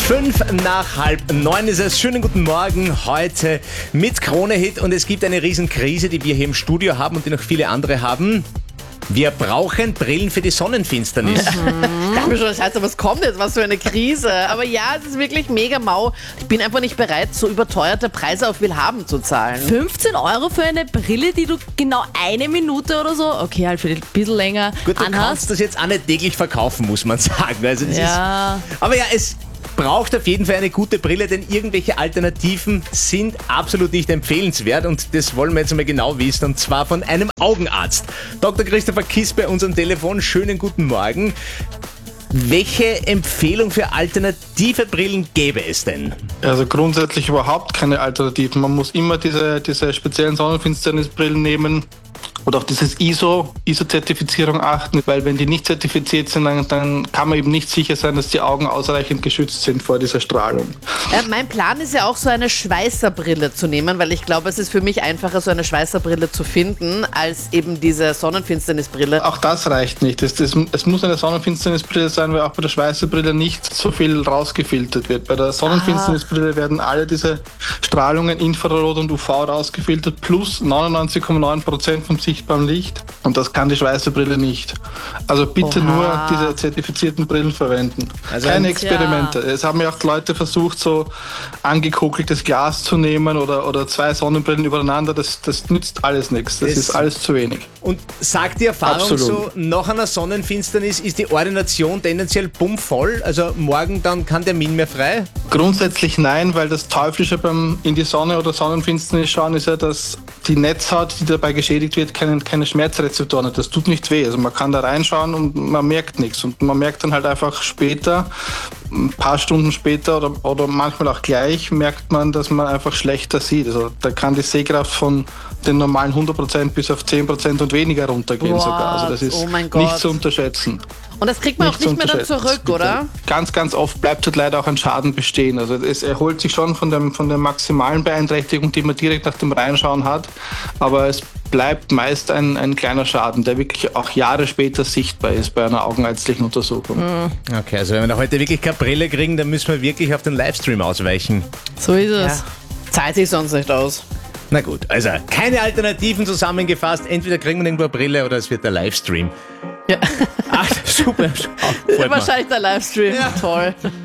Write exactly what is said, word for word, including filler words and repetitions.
Fünf nach halb neun ist es. Schönen guten Morgen heute mit Krone-Hit und es gibt eine Riesenkrise, die wir hier im Studio haben und die noch viele andere haben. Wir brauchen Brillen für die Sonnenfinsternis. Mhm. Ich dachte mir schon, das heißt, was kommt jetzt? Was für eine Krise. Aber ja, es ist wirklich mega mau. Ich bin einfach nicht bereit, so überteuerte Preise auf Willhaben zu zahlen. fünfzehn Euro für eine Brille, die du genau eine Minute oder so, okay, halt vielleicht ein bisschen länger Gut, du anhast. kannst das jetzt auch nicht täglich verkaufen, muss man sagen. Also das Ja. ist, aber ja, es braucht auf jeden Fall eine gute Brille, denn irgendwelche Alternativen sind absolut nicht empfehlenswert und das wollen wir jetzt mal genau wissen und zwar von einem Augenarzt. Doktor Christopher Kiss bei uns am Telefon. Schönen guten Morgen. Welche Empfehlung für alternative Brillen gäbe es denn? Also grundsätzlich überhaupt keine Alternativen. Man muss immer diese, diese speziellen Sonnenfinsternisbrillen nehmen oder auf dieses I S O, I S O-Zertifizierung achten, weil wenn die nicht zertifiziert sind, dann, dann kann man eben nicht sicher sein, dass die Augen ausreichend geschützt sind vor dieser Strahlung. Äh, mein Plan ist ja auch so eine Schweißerbrille zu nehmen, weil ich glaube, es ist für mich einfacher, so eine Schweißerbrille zu finden, als eben diese Sonnenfinsternisbrille. Auch das reicht nicht. Es, es, es muss eine Sonnenfinsternisbrille sein, weil auch bei der Schweißerbrille nicht so viel rausgefiltert wird. Bei der Sonnenfinsternisbrille werden alle diese Strahlungen, Infrarot und U V rausgefiltert, plus neunundneunzig Komma neun Prozent vom sichtbaren Licht. Und das kann die Schweißerbrille nicht. Also bitte Oha. nur diese zertifizierten Brillen verwenden. Also Keine ein- Experimente. Es haben ja auch Leute versucht, so angekugeltes Glas zu nehmen oder, oder zwei Sonnenbrillen übereinander. Das, das nützt alles nichts. Das, Das- ist alles zu wenig. Und sagt die Erfahrung Absolut. so, nach einer Sonnenfinsternis ist die Ordination tendenziell bummvoll? Also morgen dann kein Termin mehr frei? Grundsätzlich nein, weil das Teuflische beim in die Sonne oder Sonnenfinsternis schauen ist ja, dass die Netzhaut, die dabei geschädigt wird, keine, keine Schmerzrezeptoren hat. Das tut nicht weh. Also man kann da reinschauen und man merkt nichts. Und man merkt dann halt einfach später, ein paar Stunden später oder, oder manchmal auch gleich, merkt man, dass man einfach schlechter sieht. Also da kann die Sehkraft von den normalen hundert Prozent bis auf zehn Prozent und weniger runtergehen What? sogar. Also das ist Oh mein Gott. nicht zu unterschätzen. Und das kriegt man auch zu nicht mehr dann unterschätzen. zurück, oder? Ganz, ganz oft bleibt halt leider auch ein Schaden bestehen. Also es erholt sich schon von, dem, von der maximalen Beeinträchtigung, die man direkt nach dem Reinschauen hat, aber es bleibt meist ein, ein kleiner Schaden, der wirklich auch Jahre später sichtbar ist bei einer augenärztlichen Untersuchung. Okay, also wenn wir heute wirklich keine Brille kriegen, dann müssen wir wirklich auf den Livestream ausweichen. So ist es. Zahlt sich sonst nicht aus. Na gut, also keine Alternativen zusammengefasst. Entweder kriegen wir irgendwo eine Brille oder es wird der Livestream. Ja. Ach, super. Freut mich. Wahrscheinlich der Livestream. Ja. Toll.